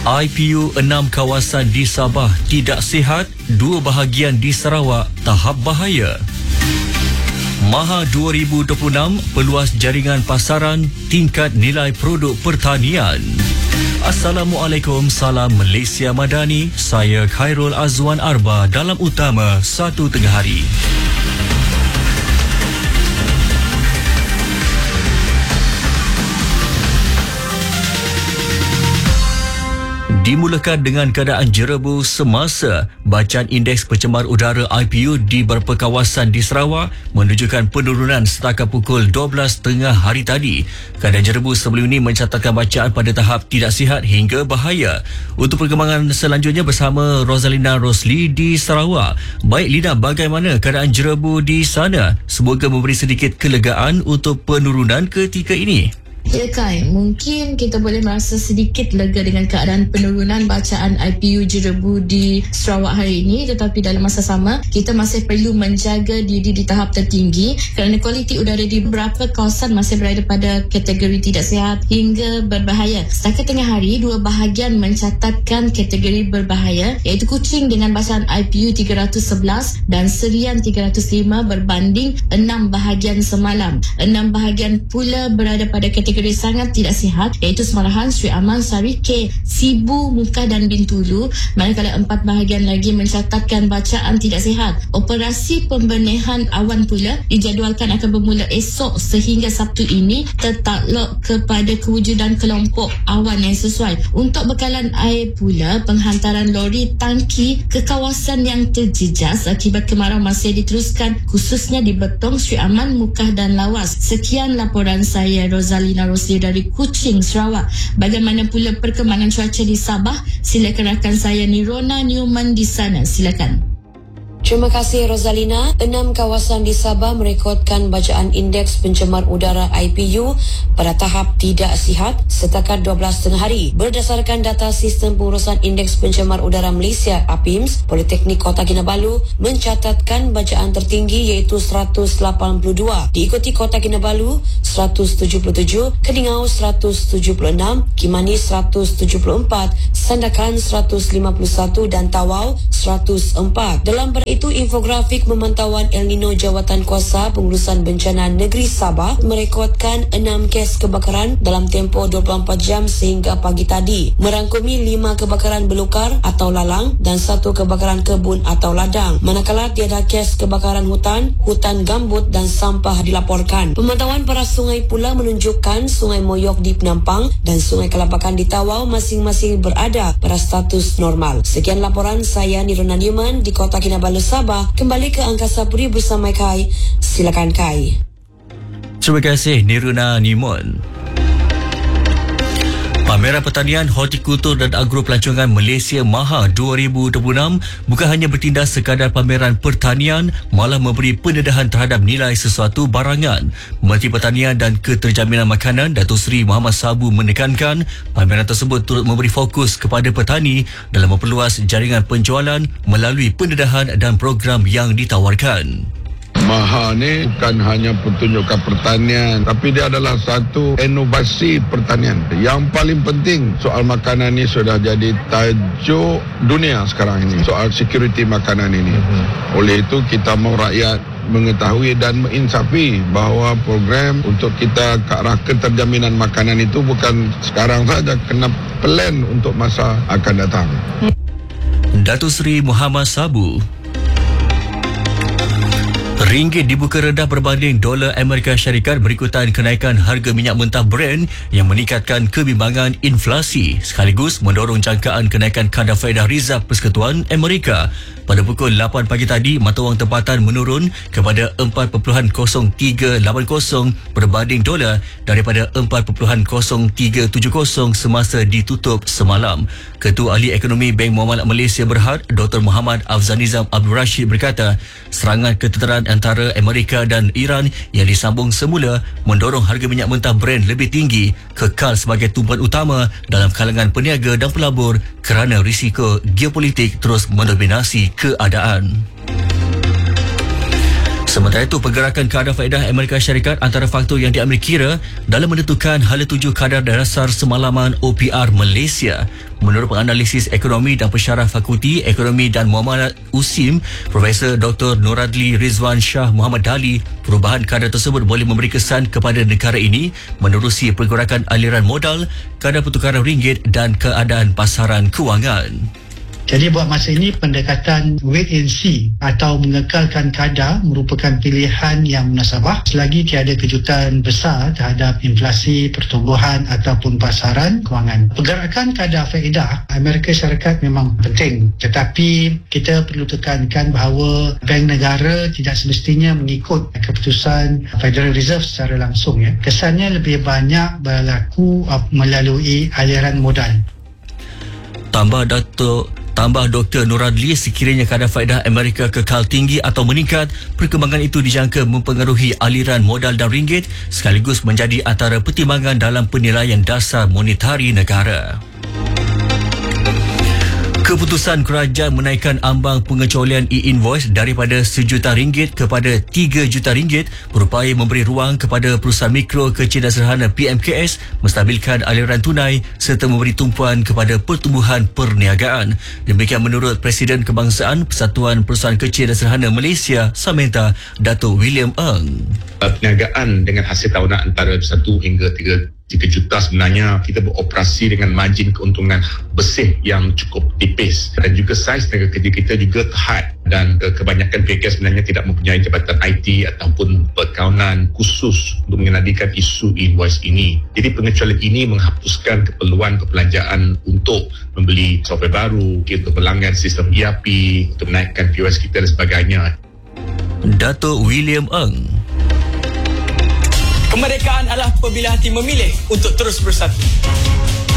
IPU 6 kawasan di Sabah tidak sihat, 2 bahagian di Sarawak tahap bahaya. Maha 2026 peluas jaringan pasaran, tingkat nilai produk pertanian. Assalamualaikum, salam Malaysia Madani. Saya Khairul Azwan Arba dalam Utama 1 Tengah Hari. Dimulakan dengan keadaan jerebu semasa bacaan indeks pencemar udara IPU di beberapa kawasan di Sarawak menunjukkan penurunan setakat pukul 12.30 hari tadi. Keadaan jerebu sebelum ini mencatatkan bacaan pada tahap tidak sihat hingga bahaya. Untuk perkembangan selanjutnya bersama Rozalina Rosli di Sarawak. Baik Lina, bagaimana keadaan jerebu di sana? Semoga memberi sedikit kelegaan untuk penurunan ketika ini. Ya Kai, mungkin kita boleh merasa sedikit lega dengan keadaan penurunan bacaan IPU jerebu di Sarawak hari ini, tetapi dalam masa sama kita masih perlu menjaga diri di tahap tertinggi kerana kualiti udara di beberapa kawasan masih berada pada kategori tidak sihat hingga berbahaya. Setakat tengah hari, 2 bahagian mencatatkan kategori berbahaya, iaitu Kuching dengan bacaan IPU 311 dan Serian 305 berbanding 6 bahagian semalam. 6 bahagian pula berada pada kategori sangat tidak sihat, iaitu Semarahan, Sri Aman, Sari K, Sibu, Mukah dan Bintulu, manakala 4 bahagian lagi mencatatkan bacaan tidak sihat. Operasi pembernihan awan pula dijadualkan akan bermula esok sehingga Sabtu ini, tertakluk kepada kewujudan kelompok awan yang sesuai. Untuk bekalan air pula, penghantaran lori tangki ke kawasan yang terjejas akibat kemarau masih diteruskan, khususnya di Betong, Sri Aman, Mukah dan Lawas. Sekian laporan saya, Rozalina Rosli dari Kuching, Sarawak. Bagaimana pula perkembangan cuaca di Sabah? Silakan rakan saya Nirona Newman di sana. Silakan. Terima kasih Rozalina. 6 kawasan di Sabah merekodkan bacaan indeks pencemar udara IPU pada tahap tidak sihat setakat 12 tengah hari. Berdasarkan data Sistem Pengurusan Indeks Pencemar Udara Malaysia APIMS, Politeknik Kota Kinabalu mencatatkan bacaan tertinggi iaitu 182. Diikuti Kota Kinabalu 177, Keningau 176, Kimanis 174, Sandakan 151 dan Tawau 104. Dalam itu, infografik pemantauan El Nino Jawatan Kuasa Pengurusan Bencana Negeri Sabah merekodkan 6 kes kebakaran dalam tempoh 24 jam sehingga pagi tadi, merangkumi 5 kebakaran belukar atau lalang dan 1 kebakaran kebun atau ladang. Manakala tiada kes kebakaran hutan, hutan gambut dan sampah dilaporkan. Pemantauan para sungai pula menunjukkan Sungai Moyok di Penampang dan Sungai Kelabakan di Tawau masing-masing berada pada status normal. Sekian laporan saya, Nirona Newman di Kota Kinabalu, Sabah. Kembali ke Angkasa Puri bersama Kai. Silakan Kai. Terima kasih Niruna Nimon. Pameran Pertanian, Hortikultur dan Agro Pelancongan Malaysia Maha 2026 bukan hanya bertindak sekadar pameran pertanian, malah memberi pendedahan terhadap nilai sesuatu barangan. Menteri Pertanian dan Keterjaminan Makanan Datuk Seri Muhammad Sabu menekankan pameran tersebut turut memberi fokus kepada petani dalam memperluas jaringan penjualan melalui pendedahan dan program yang ditawarkan. Maha ni bukan hanya pertunjukan pertanian, tapi dia adalah satu inovasi pertanian. Yang paling penting, soal makanan ni sudah jadi tajuk dunia sekarang ini, soal security makanan ini. Oleh itu kita mahu rakyat mengetahui dan menginsafi bahawa program untuk kita ke arah keterjaminan makanan itu bukan sekarang saja, kena plan untuk masa akan datang. Datuk Seri Muhammad Sabu. Ringgit dibuka rendah berbanding dolar Amerika Syarikat berikutan kenaikan harga minyak mentah Brent yang meningkatkan kebimbangan inflasi sekaligus mendorong jangkaan kenaikan kadar faedah Reserve Persekutuan Amerika. Pada pukul 8 pagi tadi, mata wang tempatan menurun kepada 4.0380 berbanding dolar daripada 4.0370 semasa ditutup semalam. Ketua Ahli Ekonomi Bank Muamalat Malaysia Berhad, Dr. Muhammad Afzanizam Abdul Rashid berkata, serangan keteteran antara Amerika dan Iran yang disambung semula mendorong harga minyak mentah Brent lebih tinggi kekal sebagai tumpuan utama dalam kalangan peniaga dan pelabur kerana risiko geopolitik terus mendominasi keadaan. Sementara itu, pergerakan kadar faedah Amerika Syarikat antara faktor yang diambil kira dalam menentukan hala tuju kadar dasar semalaman OPR Malaysia. Menurut penganalisis ekonomi dan pensyarah Fakulti Ekonomi dan Muamalat USIM, Profesor Dr. Noradli Rizwan Shah Muhammad Dali, perubahan kadar tersebut boleh memberi kesan kepada negara ini menerusi pergerakan aliran modal, kadar pertukaran ringgit dan keadaan pasaran kewangan. Jadi buat masa ini pendekatan wait and see atau mengekalkan kadar merupakan pilihan yang munasabah selagi tiada kejutan besar terhadap inflasi, pertumbuhan ataupun pasaran kewangan. Pergerakan kadar faedah Amerika Syarikat memang penting, tetapi kita perlu tekankan bahawa bank negara tidak semestinya mengikut keputusan Federal Reserve secara langsung. Kesannya lebih banyak berlaku melalui aliran modal. Tambah Dr. Noradli, sekiranya kadar faedah Amerika kekal tinggi atau meningkat, perkembangan itu dijangka mempengaruhi aliran modal dan ringgit sekaligus menjadi antara pertimbangan dalam penilaian dasar monetari negara. Keputusan kerajaan menaikkan ambang pengecualian e-invoice daripada RM1,000,000 kepada RM3,000,000 berupaya memberi ruang kepada perusahaan mikro kecil dan sederhana PMKS menstabilkan aliran tunai serta memberi tumpuan kepada pertumbuhan perniagaan. Demikian menurut Presiden Kebangsaan Persatuan Perusahaan Kecil dan Sederhana Malaysia, Samenta, Datuk William Ng. Perniagaan dengan hasil tahunan antara 1 hingga 3 juta sebenarnya kita beroperasi dengan margin keuntungan bersih yang cukup tipis dan juga saiz tenaga kerja kita juga terhad dan kebanyakan PKS sebenarnya tidak mempunyai jabatan IT ataupun perkawanan khusus untuk mengenadikan isu invoice ini. Jadi pengecualian ini menghapuskan keperluan perbelanjaan untuk membeli software baru, untuk berlanggan sistem ERP, untuk menaikkan POS kita dan sebagainya. Datuk William Ng. Kemerdekaan adalah apabila hati memilih untuk terus bersatu.